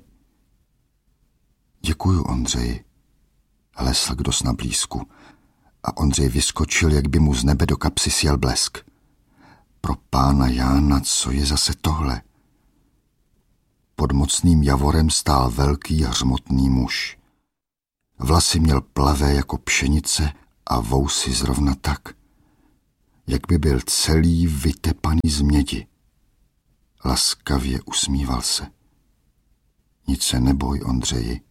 Děkuju, Ondřej, hlesl kdos na blízku. A Ondřej vyskočil, jak by mu z nebe do kapsy sjel blesk. Pro pána Jána, co je zase tohle? pod mocným javorem stál velký hřmotný muž. Vlasy měl plavé jako pšenice a vousy zrovna tak, jak by byl celý vytepaný z mědi. Laskavě usmíval se. Nic se neboj, Ondřeji.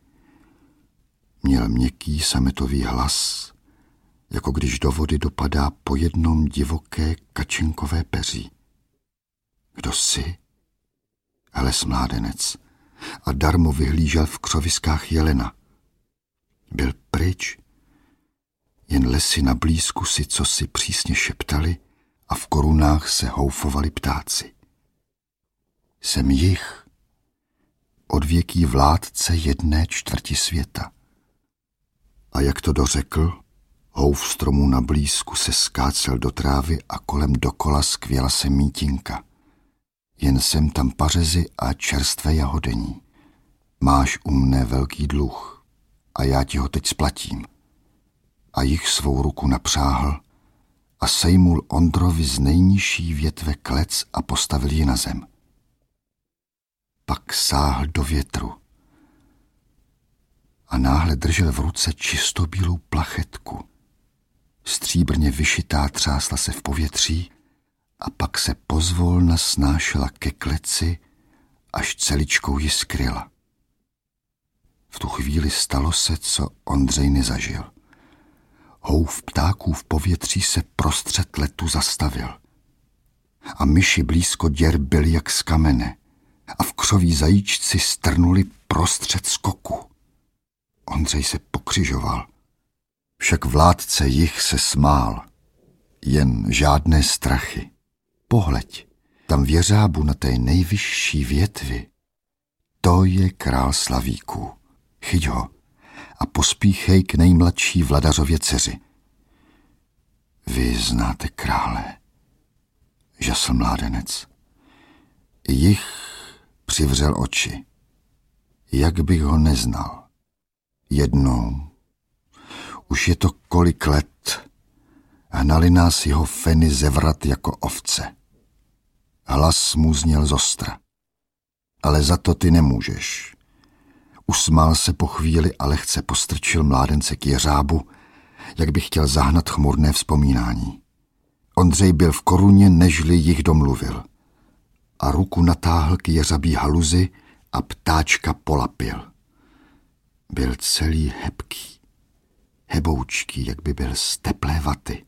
Měl měkký sametový hlas, jako když do vody dopadá po jednom divoké kačinkové peří. Kdo jsi? Hles mládenec a darmo vyhlížel v křoviskách jelena. Byl pryč, jen lesy na blízku si cosi přísně šeptali a v korunách se houfovali ptáci. Jsem jich, odvěký vládce 1/4 světa. A jak to dořekl, houf stromů na blízku se skácel do trávy a kolem dokola skvěla se mítinka. Jen sem tam pařezy a čerstvé jahodení. Máš u mne velký dluh a já ti ho teď splatím. A jich svou ruku napřáhl a sejmul Ondrovi z nejnižší větve klec a postavil ji na zem. Pak sáhl do větru a náhle držel v ruce čistobílou plachetku. Stříbrně vyšitá třásla se v povětří a pak se pozvolna snášela ke kleci, až celičkou ji skryla. V tu chvíli stalo se, co Ondřej nezažil. Houf ptáků v povětří se prostřed letu zastavil. A myši blízko děr byly jak z kamene a v křoví zajíčci strnuli prostřed skoku. Ondřej se pokřižoval. Však vládce jich se smál. Jen žádné strachy. Pohleď, tam v jeřábu na té nejvyšší větvi. To je král slavíků. Chyť ho a pospíchej k nejmladší Vladařově dceři. Vy znáte krále, žasl mládenec. Jich přivřel oči. Jak bych ho neznal. Jednou, už je to kolik let, hnali nás jeho feny ze vrat jako ovce. Hlas mu zněl zostra. Ale za to ty nemůžeš. Usmál se po chvíli a lehce postrčil mládence k jeřábu, jak by chtěl zahnat chmurné vzpomínání. Ondřej byl v koruně, nežli jich domluvil. A ruku natáhl k jeřabí haluzi a ptáčka polapil. Byl celý hebký, heboučký, jak by byl z teplé vaty.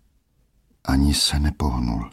Ani se nepohnul.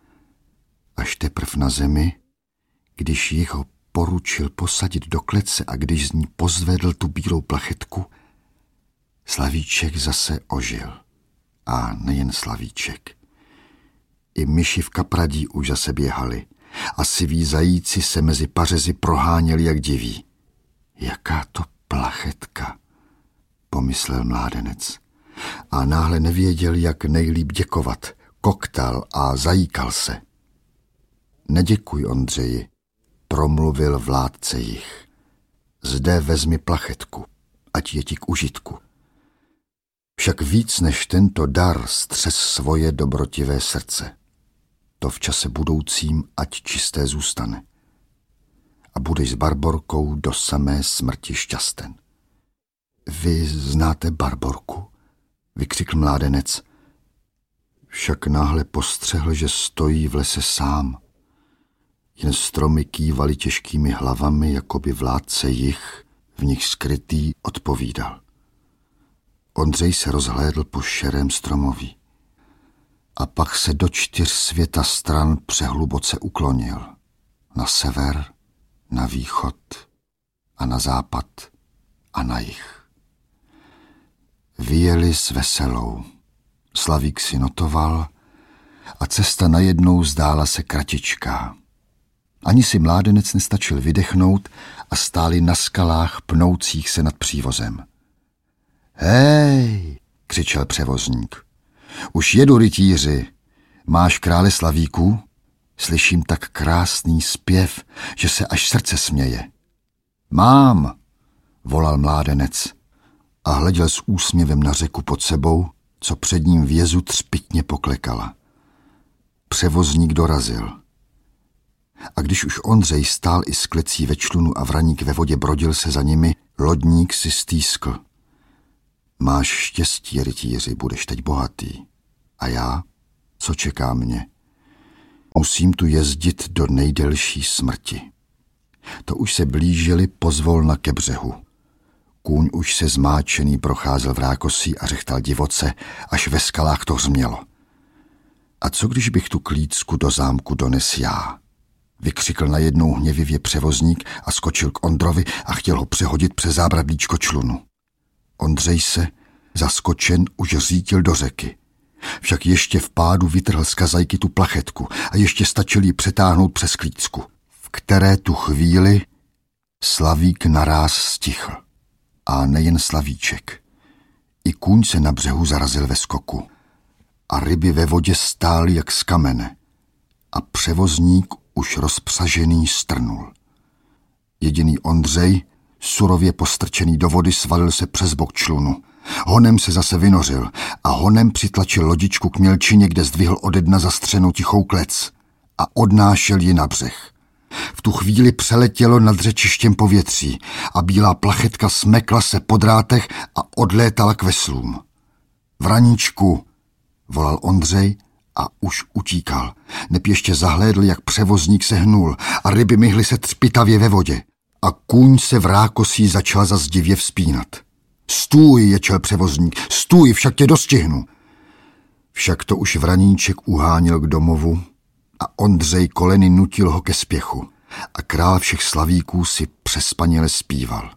Až teprv na zemi, když jich ho poručil posadit do klece a když z ní pozvedl tu bílou plachetku, Slavíček zase ožil. A nejen Slavíček. I myši v kapradí už zase běhali a siví zajíci se mezi pařezy proháněli jak diví. Jaká to plachetka, pomyslel mládenec. A náhle nevěděl, jak nejlíp děkovat. Koktal a zajíkal se. Neděkuj, Ondřeji, promluvil vládce jich. Zde vezmi plachetku, ať je ti k užitku. Však víc než tento dar střes svoje dobrotivé srdce. To v čase budoucím ať čisté zůstane. A budeš s Barborkou do samé smrti šťasten. Vy znáte Barborku? Vykřikl mládenec. Však náhle postřehl, že stojí v lese sám. Jen stromy kývaly těžkými hlavami, jako by vládce jich, v nich skrytý, odpovídal. Ondřej se rozhlédl po šerém stromoví. A pak se do 4 světa stran přehluboce uklonil. Na sever, na východ a na západ a na jih. Vyjeli s veselou. Slavík si notoval a cesta najednou zdála se kratičká. Ani si mládenec nestačil vydechnout a stáli na skalách pnoucích se nad přívozem. Hej, křičel převozník. Už jedu, rytíři. Máš krále Slavíků? Slyším tak krásný zpěv, že se až srdce směje. Mám, volal mládenec a hleděl s úsměvem na řeku pod sebou, co před ním v jezu třpitně poklekala. Převozník dorazil. A když už Ondřej stál i s klecí ve člunu a Vraník ve vodě brodil se za nimi, lodník si stýskl. Máš štěstí, rytíři, budeš teď bohatý. A já? Co čeká mě? Musím tu jezdit do nejdelší smrti. To už se blížili pozvolna ke břehu. Kůň už se zmáčený procházel v rákosí a řechtal divoce, až ve skalách to hřmělo. A co když bych tu klícku do zámku dones já? Vykřikl najednou hněvivě převozník a skočil k Ondrovi a chtěl ho přehodit přes zábradlíčko člunu. Ondřej se, zaskočen, už řítil do řeky. Však ještě v pádu vytrhl z kazajky tu plachetku a ještě stačil ji přetáhnout přes klícku, v které tu chvíli Slavík naráz stichl. A nejen Slavíček. I kůň se na břehu zarazil ve skoku. A ryby ve vodě stály jak z kamene. A převozník už rozpřažený strnul. Jediný Ondřej, surově postrčený do vody, svalil se přes bok člunu. Honem se zase vynořil a honem přitlačil lodičku k mělčině, kde zdvihl ode dna zastřenou tichou klec a odnášel ji na břeh. V tu chvíli přeletělo nad řečištěm povětří a bílá plachetka smekla se po drátech a odlétala k veslům. Vraníčku, volal Ondřej a už utíkal. Neb ještě zahlédl, jak převozník se hnul a ryby myhly se třpitavě ve vodě. A kůň se v rákosí začal zas divě vzpínat. Stůj, ječel převozník, stůj, však tě dostihnu. Však to už Vraníček uháněl k domovu a Ondřej koleny nutil ho ke spěchu a král všech Slavíků si přespaněle zpíval.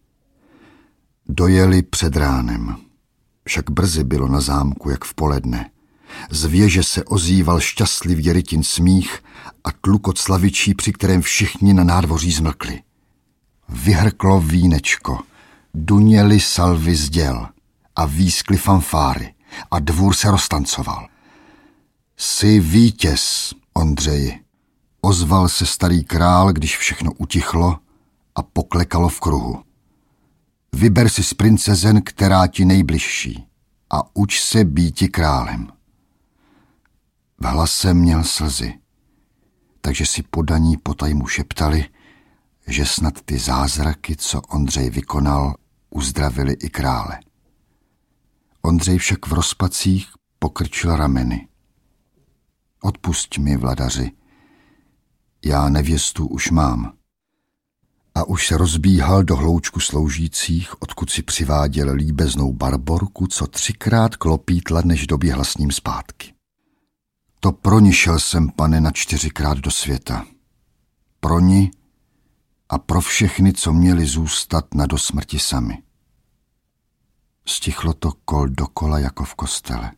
Dojeli před ránem. Však brzy bylo na zámku, jak v poledne. Z věže se ozýval šťastlivě rytin smích a tlukot slavičí, při kterém všichni na nádvoří zmlkli. Vyhrklo vínečko, duněly salvy z děl a výskly fanfáry a dvůr se roztancoval. Jsi vítěz, Ondřeji, ozval se starý král, když všechno utichlo a poklekalo v kruhu. Vyber si z princezen, která ti nejbližší, a uč se býti králem. V hlase měl slzy, takže si podaní potajmu šeptali, že snad ty zázraky, co Ondřej vykonal, uzdravili i krále. Ondřej však v rozpacích pokrčil rameny. Odpusť mi, vladaři, já nevěstu už mám. A už se rozbíhal do hloučku sloužících, odkud si přiváděl líbeznou Barborku, co 3krát klopítla, než doběhla s ním zpátky. To pro ní šel jsem, pane, na 4krát do světa. Pro ní a pro všechny, co měli zůstat na dosmrti sami. Stichlo to kol dokola jako v kostele.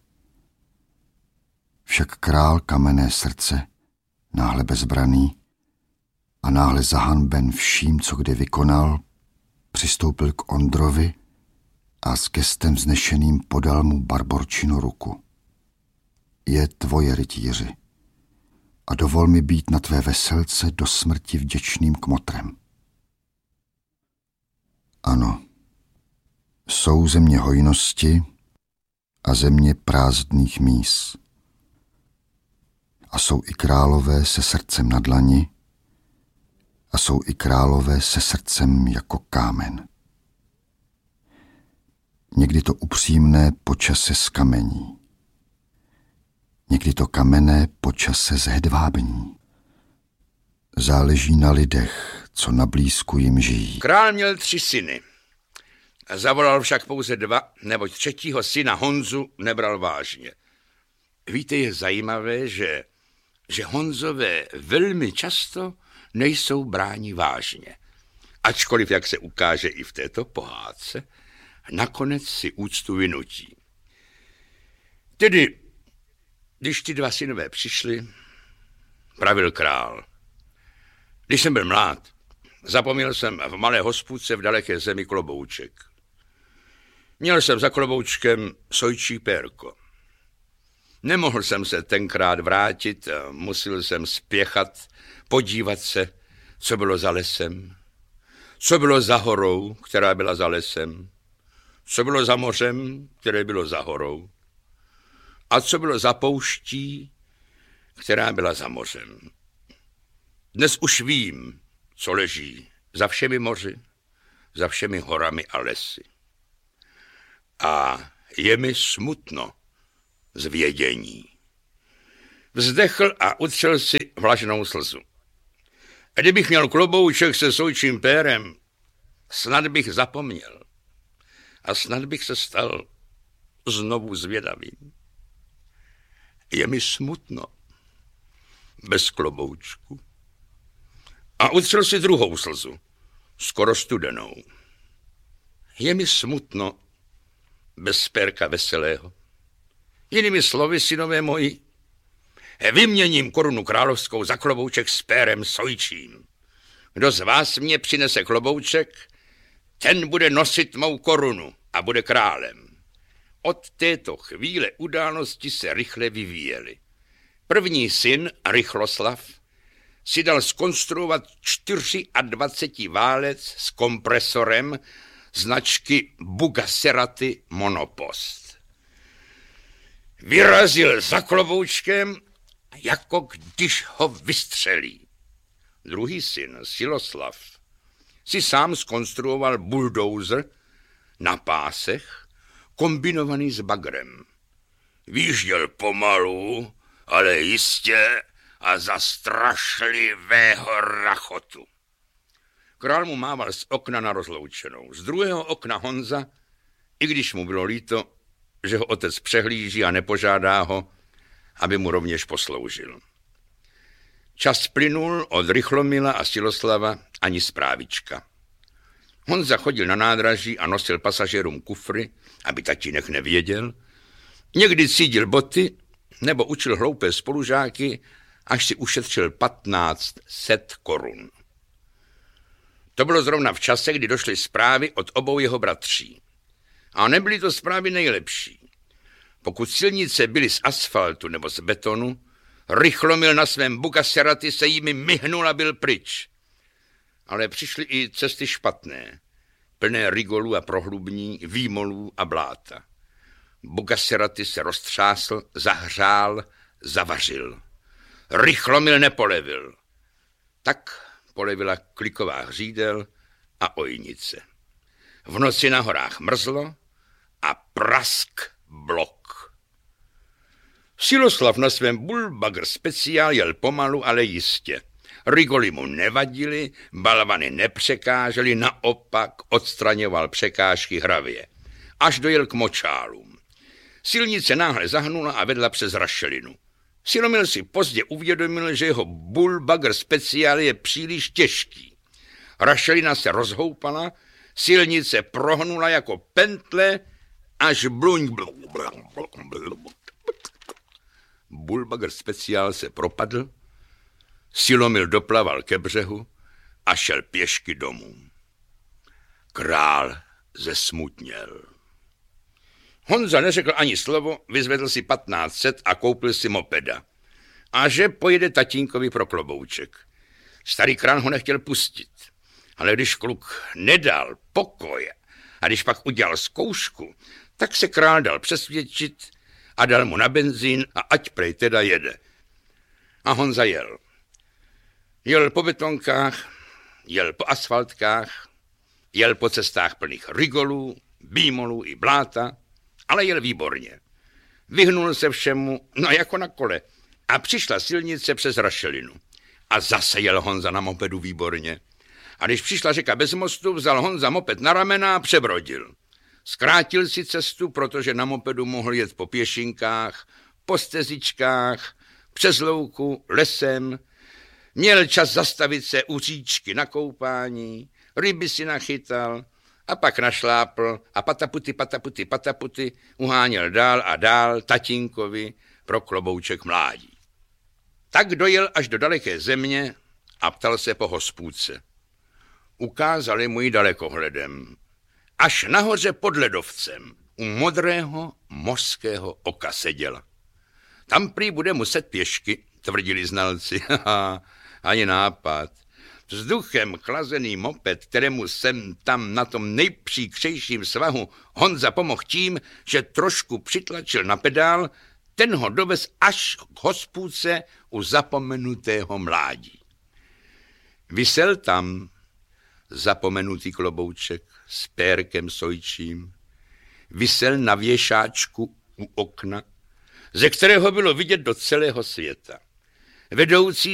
Však král kamenné srdce, náhle bezbraný a náhle zahanben vším, co kde vykonal, přistoupil k Ondrovi a s gestem vznešeným podal mu Barborčinu ruku. Je tvoje, rytíři, a dovol mi být na tvé veselce do smrti vděčným kmotrem. Ano, jsou země hojnosti a země prázdných míst. A jsou i králové se srdcem na dlani a jsou i králové se srdcem jako kámen. Někdy to upřímné počase zkamení, někdy to kamenné počase zhedvábní. Záleží na lidech, co na blízku jim žijí. Král měl 3 syny. Zavolal však pouze 2, neboť 3. syna Honzu nebral vážně. Víte, je zajímavé, že Honzové velmi často nejsou bráni vážně. Ačkoliv, jak se ukáže i v této pohádce, nakonec si úctu vynutí. Tedy, když ty 2 synové přišli, pravil král. Když jsem byl mlád, zapomněl jsem v malé hospůdce v daleké zemi klobouček. Měl jsem za kloboučkem sojčí pérko. Nemohl jsem se tenkrát vrátit, musel jsem spěchat, podívat se, co bylo za lesem, co bylo za horou, která byla za lesem, co bylo za mořem, které bylo za horou, a co bylo za pouští, která byla za mořem. Dnes už vím, co leží za všemi moři, za všemi horami a lesy. A je mi smutno z vědění. Vzdechl a utřel si vlažnou slzu. A kdybych měl klobouček se sojčím pérem, snad bych zapomněl. A snad bych se stal znovu zvědavým. Je mi smutno bez kloboučku. A utřel si druhou slzu, skoro studenou. Je mi smutno bez pérka veselého. Jinými slovy, synové moji, vyměním korunu královskou za klobouček s pérem sojčím. Kdo z vás mě přinese klobouček, ten bude nosit mou korunu a bude králem. Od této chvíle události se rychle vyvíjely. První syn, Rychloslav, si dal zkonstruovat 24 válec s kompresorem značky Bugaseraty Monopost. Vyrazil za kloboučkem, jako když ho vystřelí. Druhý syn, Siloslav, si sám zkonstruoval bulldozer na pásech, kombinovaný s bagrem. Výjížděl pomalu, ale jistě a za strašlivého rachotu. Král mu mával z okna na rozloučenou. Z druhého okna Honza, i když mu bylo líto, že ho otec přehlíží a nepožádá ho, aby mu rovněž posloužil. Čas plynul od Rychlomila a Siloslava ani zprávička. Honza chodil na nádraží a nosil pasažérům kufry, aby tatínek nevěděl. Někdy cídil boty nebo učil hloupé spolužáky, až si ušetřil 1500 korun. To bylo zrovna v čase, kdy došly zprávy od obou jeho bratří. A nebyly to zprávy nejlepší. Pokud silnice byly z asfaltu nebo z betonu, Rychlomil na svém Bugaseraty se jimi myhnul a byl pryč. Ale přišly i cesty špatné, plné rigolů a prohlubní, výmolů a bláta. Bugaseraty se roztřásl, zahřál, zavařil. Rychlomil nepolevil. Tak polevila kliková hřídel a ojnice. V noci na horách mrzlo a prask blok. Siloslav na svém Bullbagger speciál jel pomalu, ale jistě. Rigoly mu nevadily, balvany nepřekážely, naopak odstraňoval překážky hravě. Až dojel k močálům. Silnice náhle zahnula a vedla přes rašelinu. Silomil si pozdě uvědomil, že jeho Bullbagger speciál je příliš těžký. Rašelina se rozhoupala, silnice prohnula jako pentle, až bluň. Bullbagger speciál se propadl, Silomil doplaval ke břehu a šel pěšky domů. Král zesmutněl. Honza neřekl ani slovo, vyzvedl si 1500 a koupil si mopeda. A že pojede tatínkovi pro klobouček. Starý král ho nechtěl pustit. Ale když kluk nedal pokoj a když pak udělal zkoušku, tak se král dal přesvědčit a dal mu na benzín a ať prej teda jede. A Honza jel. Jel po betonkách, jel po asfaltkách, jel po cestách plných rigolů, býmolů i bláta, ale jel výborně. Vyhnul se všemu, no jako na kole, a přišla silnice přes rašelinu. A zase jel Honza na mopedu výborně. A když přišla řeka bez mostu, vzal Honza moped na ramena a přebrodil. Zkrátil si cestu, protože na mopedu mohl jet po pěšinkách, po stezičkách, přes louku, lesem. Měl čas zastavit se u říčky na koupání, ryby si nachytal a pak našlápl a pataputy uháněl dál a dál tatínkovi pro klobouček mládí. Tak dojel až do daleké země a ptal se po hospůdce. Ukázali mu ji dalekohledem. Až nahoře pod ledovcem u modrého mořského oka seděla. Tam prý bude muset pěšky, tvrdili znalci. Ani nápad. Vzduchem chlazený moped, kterému jsem tam na tom nejpříkřejším svahu Honza pomohl tím, že trošku přitlačil na pedál, ten ho dovez až k hospůdce u zapomenutého mládí. Visel tam zapomenutý klobouček s pérkem sojčím. Visel na věšáčku u okna, ze kterého bylo vidět do celého světa. Vedoucí